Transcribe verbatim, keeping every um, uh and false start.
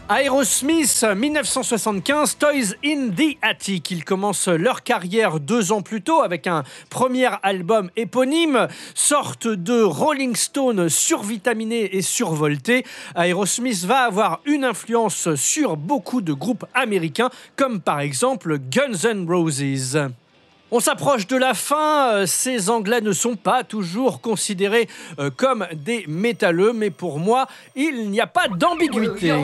Aerosmith, mille neuf cent soixante-quinze, Toys in the Attic. Ils commencent leur carrière deux ans plus tôt avec un premier album éponyme, sorte de Rolling Stone survitaminé et survolté. Aerosmith va avoir une influence sur beaucoup de groupes américains, comme par exemple Guns N' Roses. On s'approche de la fin, ces Anglais ne sont pas toujours considérés comme des métalleux, mais pour moi, il n'y a pas d'ambiguïté.